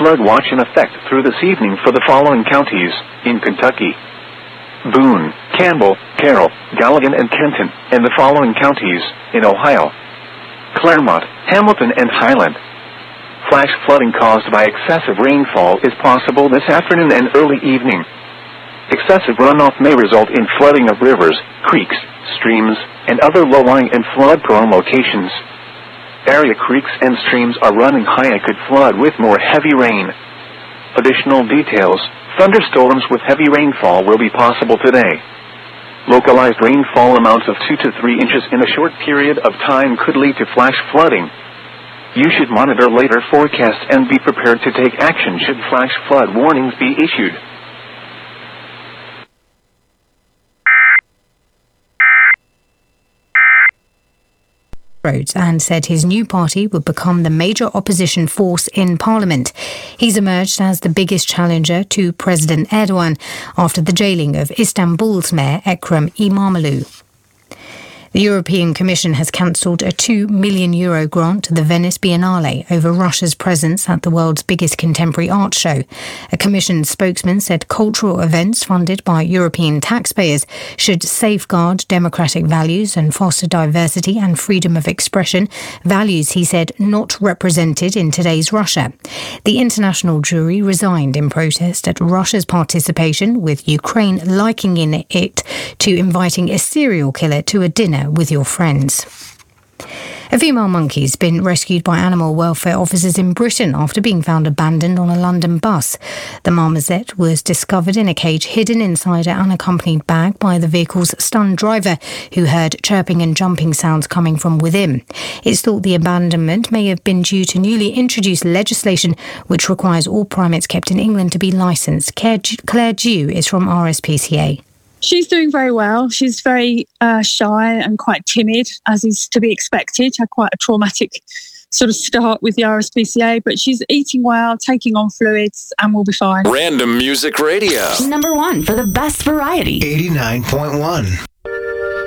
flood watch in effect through this evening for the following counties in Kentucky: Boone, Campbell, Carroll, Galligan, and Kenton, and the following counties in Ohio: Claremont, Hamilton, and Highland. Flash flooding caused by excessive rainfall is possible this afternoon and early evening. Excessive runoff may result in flooding of rivers, creeks, streams, and other low-lying and flood-prone locations. Area creeks and streams are running high and could flood with more heavy rain. Additional details: thunderstorms with heavy rainfall will be possible today. Localized rainfall amounts of 2 to 3 inches in a short period of time could lead to flash flooding. You should monitor later forecasts and be prepared to take action should flash flood warnings be issued. And said his new party would become the major opposition force in parliament. He's emerged as the biggest challenger to President Erdogan after the jailing of Istanbul's mayor Ekrem İmamoğlu. The European Commission has cancelled a €2 million grant to the Venice Biennale over Russia's presence at the world's biggest contemporary art show. A Commission spokesman said cultural events funded by European taxpayers should safeguard democratic values and foster diversity and freedom of expression, values, he said, not represented in today's Russia. The international jury resigned in protest at Russia's participation, with Ukraine likening it to inviting a serial killer to a dinner with your friends. A female monkey's been rescued by animal welfare officers in Britain after being found abandoned on a London bus. The marmoset was discovered in a cage hidden inside an unaccompanied bag by the vehicle's stunned driver, who heard chirping and jumping sounds coming from within. It's thought the abandonment may have been due to newly introduced legislation which requires all primates kept in England to be licensed. Claire Dew is from RSPCA. She's doing very well. She's very shy and quite timid, as is to be expected. She had quite a traumatic sort of start with the RSPCA, but she's eating well, taking on fluids, and will be fine. Random Music Radio. #1 for the best variety. 89.1.